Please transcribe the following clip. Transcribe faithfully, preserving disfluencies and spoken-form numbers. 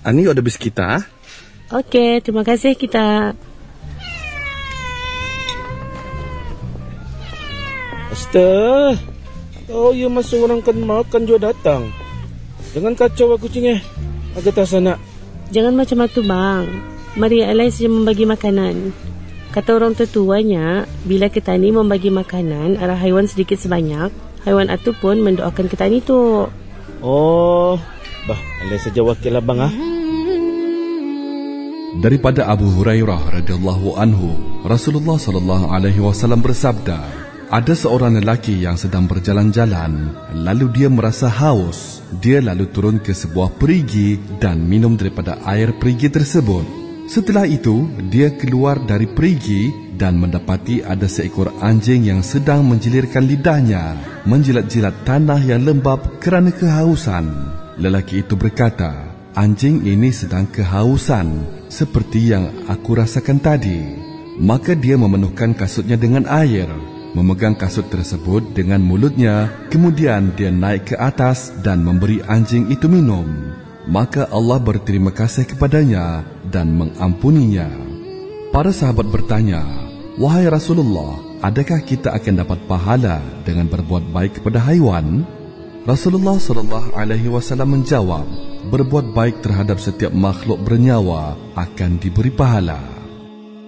Ani ada bis kita. Okey, terima kasih kita. Astagfirullah. Oh, ya masa orang kan makan juga datang. Jangan kacau aku cingeh. Agak tak sana. Jangan macam itu, bang. Mari alai saja membagi makanan. Kata orang tertuanya, bila kita ni membagi makanan arah haiwan sedikit sebanyak, haiwan itu pun mendoakan kita ni tu. Oh, bah, alai saja wakil lah bang ah. Daripada Abu Hurairah radhiyallahu anhu, Rasulullah sallallahu alaihi wasallam bersabda, ada seorang lelaki yang sedang berjalan-jalan, lalu dia merasa haus. Dia lalu turun ke sebuah perigi dan minum daripada air perigi tersebut. Setelah itu, dia keluar dari perigi dan mendapati ada seekor anjing yang sedang menjilirkan lidahnya, menjilat-jilat tanah yang lembap kerana kehausan. Lelaki itu berkata, anjing ini sedang kehausan, seperti yang aku rasakan tadi. Maka dia memenuhkan kasutnya dengan air, memegang kasut tersebut dengan mulutnya, kemudian dia naik ke atas dan memberi anjing itu minum. Maka Allah berterima kasih kepadanya dan mengampuninya. Para sahabat bertanya, wahai Rasulullah, adakah kita akan dapat pahala dengan berbuat baik kepada haiwan? Rasulullah sallallahu alaihi wasallam menjawab, berbuat baik terhadap setiap makhluk bernyawa akan diberi pahala.